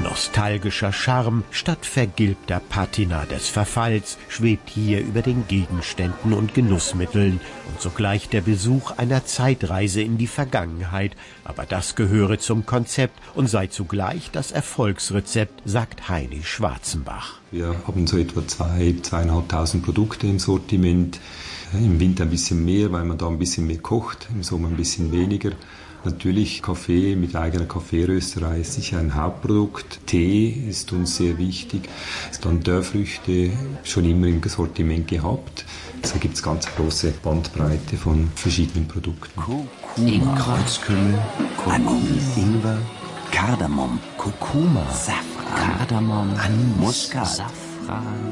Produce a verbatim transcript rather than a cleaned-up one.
Nostalgischer Charme statt vergilbter Patina des Verfalls schwebt hier über den Gegenständen und Genussmitteln und sogleich der Besuch einer Zeitreise in die Vergangenheit. Aber das gehöre zum Konzept und sei zugleich das Erfolgsrezept, sagt Heini Schwarzenbach. Wir haben so etwa zwei, zweieinhalbtausend Produkte im Sortiment. Im Winter ein bisschen mehr, weil man da ein bisschen mehr kocht, im Sommer ein bisschen weniger. Natürlich Kaffee mit eigener Kaffeerösterei ist sicher ein Hauptprodukt. Tee ist uns sehr wichtig. Stendalfrüchte schon immer im Sortiment gehabt. Also gibt es ganz große Bandbreite von verschiedenen Produkten. Kurkuma, Kreuzkümmel, Anis, Ingwer, Kardamom, Kurkuma, Safran, Kardamom, Muskat, Safran.